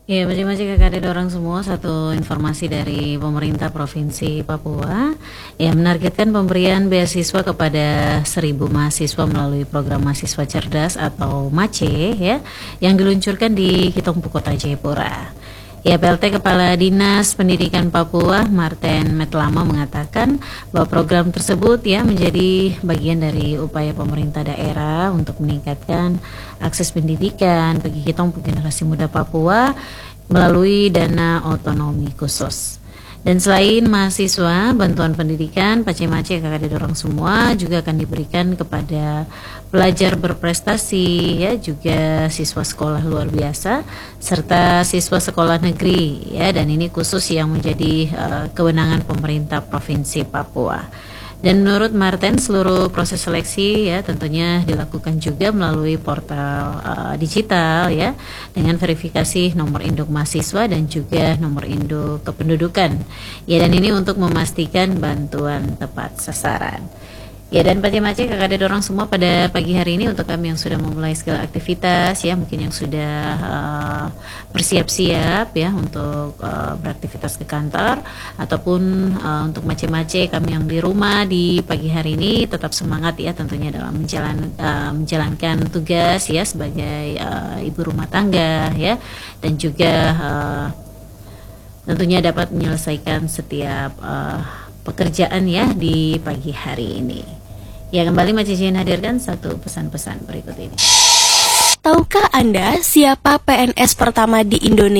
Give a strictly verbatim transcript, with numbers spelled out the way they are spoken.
Ya, macam-macam kakak ada orang semua. Satu informasi dari pemerintah Provinsi Papua, ya menargetkan pemberian beasiswa kepada seribu mahasiswa melalui program mahasiswa cerdas atau MACE ya, yang diluncurkan di Kitompu Kota Jayapura. Ya, P L T Kepala Dinas Pendidikan Papua Martin Metlama mengatakan bahwa program tersebut ya menjadi bagian dari upaya pemerintah daerah untuk meningkatkan akses pendidikan bagi kita untuk generasi muda Papua melalui dana otonomi khusus. Dan selain mahasiswa, bantuan pendidikan Pace-Mace kakak dorong semua juga akan diberikan kepada pelajar berprestasi ya, juga siswa sekolah luar biasa serta siswa sekolah negeri ya, dan ini khusus yang menjadi uh, kewenangan pemerintah Provinsi Papua. Dan menurut Martin, seluruh proses seleksi ya tentunya dilakukan juga melalui portal uh, digital ya, dengan verifikasi nomor induk mahasiswa dan juga nomor induk kependudukan. Ya, dan ini untuk memastikan bantuan tepat sasaran. Ya, dan Pace-Mace kakak ada orang semua pada pagi hari ini untuk kami yang sudah memulai segala aktivitas ya, mungkin yang sudah uh, bersiap-siap ya untuk uh, beraktivitas ke kantor, ataupun uh, untuk Mace-Mace kami yang di rumah di pagi hari ini tetap semangat ya tentunya dalam menjalan, uh, menjalankan tugas ya sebagai uh, ibu rumah tangga ya, dan juga uh, tentunya dapat menyelesaikan setiap uh, pekerjaan ya di pagi hari ini. Ya, kembali Mace Jin hadirkan satu pesan-pesan berikut ini. Tahukah Anda siapa P N S pertama di Indonesia?